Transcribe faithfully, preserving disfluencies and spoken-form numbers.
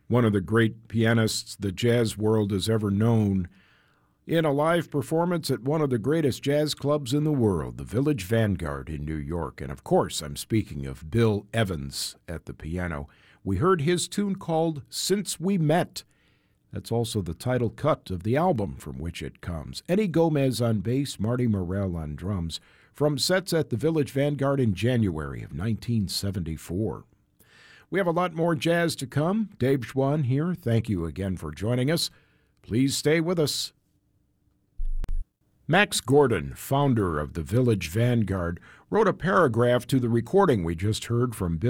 one of the great pianists the jazz world has ever known, in a live performance at one of the greatest jazz clubs in the world, the Village Vanguard in New York. And of course, I'm speaking of Bill Evans at the piano. We heard his tune called Since We Met. That's also the title cut of the album from which it comes. Eddie Gomez on bass, Marty Morell on drums, from sets at the Village Vanguard in January of nineteen seventy-four. We have a lot more jazz to come. Dave Schwann here. Thank you again for joining us. Please stay with us. Max Gordon, founder of the Village Vanguard, wrote a paragraph to the recording we just heard from Bill